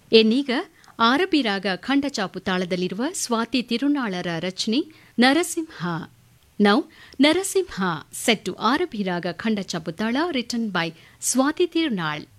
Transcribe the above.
ಇನ್ನೀಗ ಆರಬಿ ರಾಗ ಖಂಡಚಾಪು ತಾಳದಲ್ಲಿರುವ ಸ್ವಾತಿ ತಿರುನಾಳರ ರಚನೆ Narasimha. Now, Narasimha set to Arabi Raga Khanda Chaputala written by Swati Tirunal.